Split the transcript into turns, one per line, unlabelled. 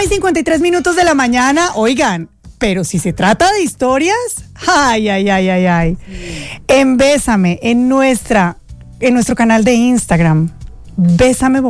9:53 de la mañana. Oigan, pero si se trata de historias, ay. En Bésame, en nuestro canal de Instagram, Bésame